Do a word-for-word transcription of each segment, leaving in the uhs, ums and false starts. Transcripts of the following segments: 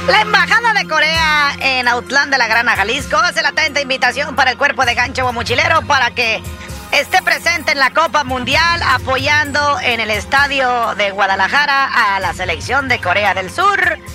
La Embajada de Corea en Autlán de la Grana, Jalisco, hace la atenta invitación para el cuerpo de gancho o mochilero para que esté presente en la Copa Mundial apoyando en el estadio de Guadalajara a la selección de Corea del Sur.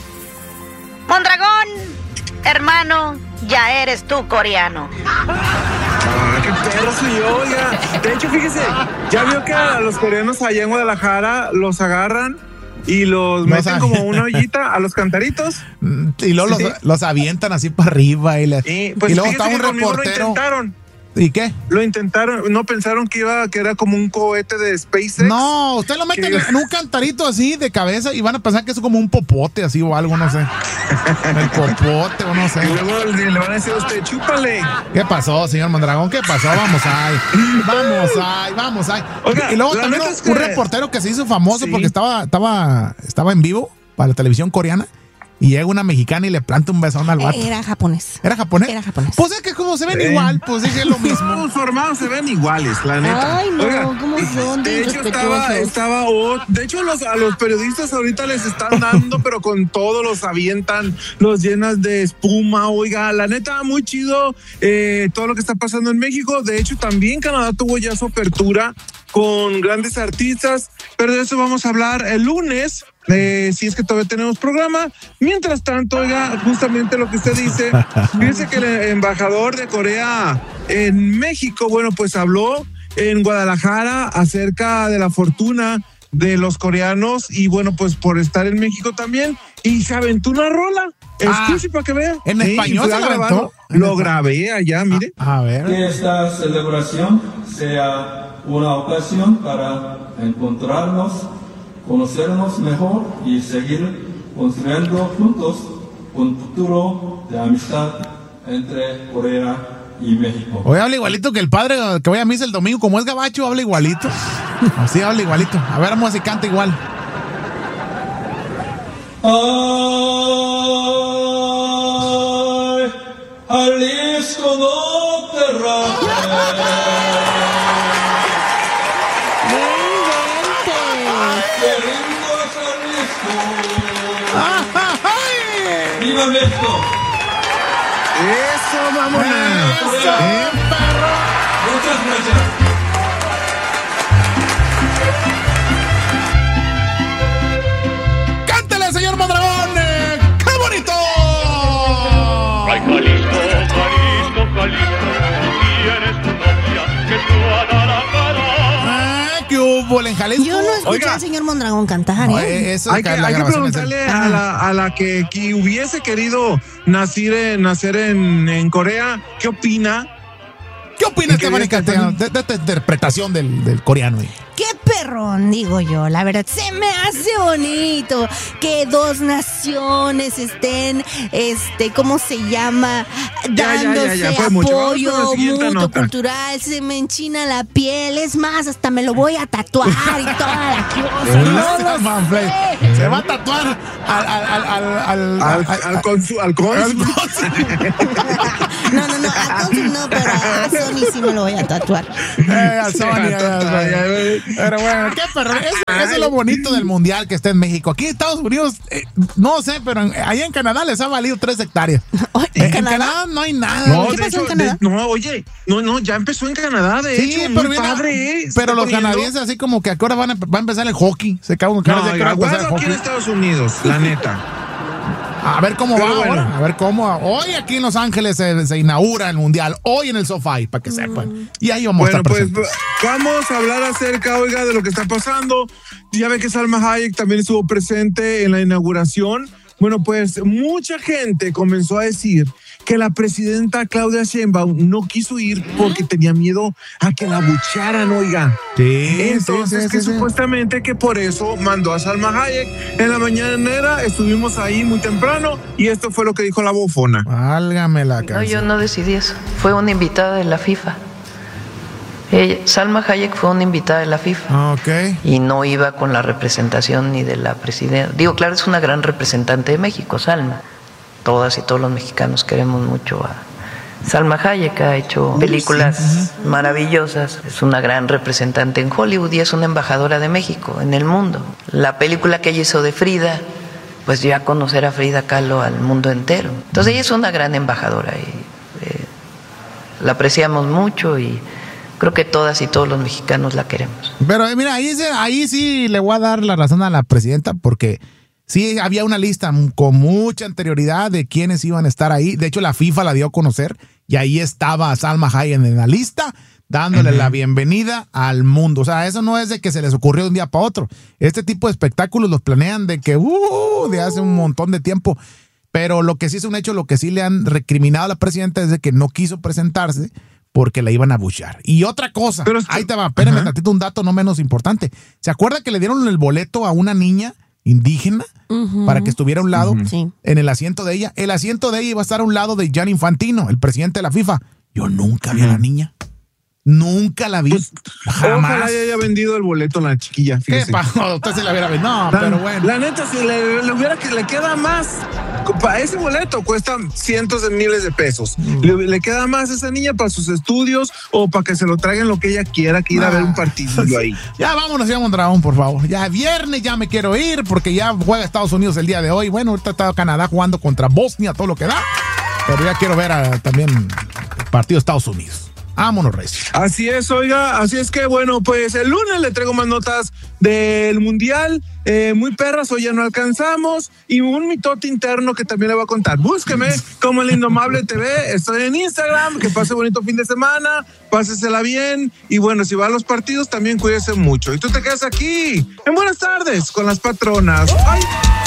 Mondragón, hermano, ya eres tú coreano. Ah, qué perro soy yo, oiga. De hecho, fíjese, ya vio que a los coreanos allá en Guadalajara los agarran y los, los meten como una ollita a los cantaritos. Y luego sí. los, los avientan así para arriba. Y, le, y, pues y luego está un reportero. Lo intentaron. ¿Y qué? Lo intentaron, no pensaron que iba, que era como un cohete de SpaceX. No, usted lo mete en un cantarito así de cabeza y van a pensar que es como un popote así o algo, no sé. El popote o no sé. Y luego le, le van a decir a usted, chúpale. ¿Qué pasó, señor Mondragón? ¿Qué pasó? Vamos ahí. Vamos ahí, vamos ahí. Oiga, y luego también un, es que... un reportero que se hizo famoso sí. porque estaba, estaba, estaba en vivo para la televisión coreana. Y llega una mexicana y le planta un besón al vato. Era japonés. ¿Era japonés? Era japonés. Pues es que como se ven eh. igual, pues es lo mismo. Todos formados se ven iguales, la neta. Ay, no, Oiga, ¿cómo son de, de hecho estaba, estaba oh, de hecho los, a los periodistas ahorita les están dando, pero con todo los avientan, los llenas de espuma. Oiga, la neta, muy chido eh, todo lo que está pasando en México. De hecho, también Canadá tuvo ya su apertura con grandes artistas, pero de eso vamos a hablar el lunes. Eh, si es que todavía tenemos programa. Mientras tanto, oiga, justamente lo que usted dice, fíjese que el embajador de Corea en México, bueno, pues habló en Guadalajara acerca de la fortuna de los coreanos y bueno, pues por estar en México también, y se aventó una rola. Escuche ah, para que vea. ¿En sí, español se la aventó? Lo grabé allá, mire. A, a ver. Que esta celebración sea una ocasión para encontrarnos, conocernos mejor y seguir construyendo juntos un futuro de amistad entre Corea y México. Hoy habla igualito que el padre que voy a misa el domingo, como es gabacho, habla igualito. Así habla igualito. A ver, vamos si canta igual. Ay, Jalisco no te rajes. ¡Viva México! ¡Eso, vámonos! ¡Eso, eh, perro! Muchas gracias. ¡Cántale, señor Mondragón! ¡Qué bonito! ¡Ay, Jalisco, Jalisco, Jalisco! ¿Tienes tu novia que tú hará la cara? ¿Qué hubo en Jalisco? Yo no escuché Oiga. al señor Mondragón cantar, no, ¿eh? Eso, hay que, hay que preguntarle a la, a la que, que hubiese querido nacer, en, nacer en, en Corea, ¿qué opina? ¿Qué opina este maricateo de, de esta interpretación del, del coreano? Qué perrón, digo yo, la verdad, se me hace bonito que dos naciones estén, este, ¿cómo se llama? Dándose ya, ya, ya, ya, apoyo mutuo cultural, se me enchina la piel, es más, hasta me lo voy a tatuar y toda la cosa. No lo sé. Se va a tatuar al al al al al al, al cónsul, al cónsul. No, no, no, al cónsul no, pero a Sony sí me lo voy a tatuar. Eh, a Sony. Pero bueno, qué perro. Eso, eso es lo bonito del mundial que está en México. Aquí en Estados Unidos, eh, no sé, pero en, allá en Canadá les ha valido tres hectáreas. ¿En, ¿En Canadá? Canadá no hay nada. No, ¿Qué pasó hecho, en Canadá? De, no, oye, no, no, ya empezó en Canadá, de sí, hecho, pero muy mira, padre, ¿eh? Pero los poniendo... canadienses así como que a qué hora van a, va a empezar el hockey. Se cago en cara no, de que va a empezar el aquí hockey. en Estados Unidos, la neta. A ver cómo Pero va bueno. ahora. A ver cómo va. Hoy aquí en Los Ángeles se, se inaugura el mundial. Hoy en el SoFi, para que sepan. Y ahí vamos bueno, a estar pues presentes. vamos a hablar acerca, oiga, de lo que está pasando. Ya ve que Salma Hayek también estuvo presente en la inauguración. Bueno, pues mucha gente comenzó a decir que la presidenta Claudia Sheinbaum no quiso ir porque tenía miedo a que la abuchearan, oiga. Sí, Entonces, sí, sí, que sí, supuestamente que por eso mandó a Salma Hayek. En la mañanera estuvimos ahí muy temprano y esto fue lo que dijo la bofona. Válgame la No, yo no decidí eso. Fue una invitada de la FIFA. Ella, Salma Hayek fue una invitada de la FIFA. Ok. Y no iba con la representación ni de la presidenta. Digo, claro, es una gran representante de México, Salma. Todas y todos los mexicanos queremos mucho a Salma Hayek. Ha hecho películas sí. maravillosas. Es una gran representante en Hollywood y es una embajadora de México en el mundo. La película que ella hizo de Frida pues ya conocer a Frida Kahlo al mundo entero. Entonces ella es una gran embajadora y eh, la apreciamos mucho y creo que todas y todos los mexicanos la queremos. Pero mira, ahí, ahí sí le voy a dar la razón a la presidenta porque sí había una lista con mucha anterioridad de quiénes iban a estar ahí. De hecho, la FIFA la dio a conocer y ahí estaba Salma Hayek en la lista, dándole uh-huh. la bienvenida al mundo. O sea, eso no es de que se les ocurrió de un día para otro. Este tipo de espectáculos los planean de que, uh, de hace un montón de tiempo. Pero lo que sí es un hecho, lo que sí le han recriminado a la presidenta es de que no quiso presentarse porque la iban a buchar. Y otra cosa, Pero es que, ahí te va, espérame uh-huh. tantito, un dato no menos importante. ¿Se acuerda que le dieron el boleto a una niña indígena uh-huh. para que estuviera a un lado uh-huh. sí. en el asiento de ella? El asiento de ella iba a estar a un lado de Gianni Infantino, el presidente de la FIFA. Yo nunca vi uh-huh. a la niña. Nunca la vi. Pues, jamás. Ojalá haya vendido el boleto a la chiquilla. Fíjese. ¿Qué pasó? Usted se la hubiera vendido. No, la, pero bueno. La neta, si le, le hubiera que le queda más. Para ese boleto cuesta cientos de miles de pesos. Mm. Le, le queda más a esa niña para sus estudios o para que se lo traigan lo que ella quiera, que ir ah. a ver un partido ahí. Ya vámonos, ya Mondragón, por favor. Ya viernes, ya me quiero ir porque ya juega Estados Unidos el día de hoy. Bueno, ahorita está Canadá jugando contra Bosnia, todo lo que da. Pero ya quiero ver a, también el partido de Estados Unidos. Vámonos, Reyes. Así es, oiga, así es que bueno, pues el lunes le traigo más notas del Mundial, eh, muy perras, hoy ya no alcanzamos, y un mitote interno que también le voy a contar. Búsqueme como El Indomable T V, estoy en Instagram, que pase bonito fin de semana, pásesela bien, y bueno, si va a los partidos también cuídese mucho. Y tú te quedas aquí, en Buenas Tardes, con las patronas. ¡Ay!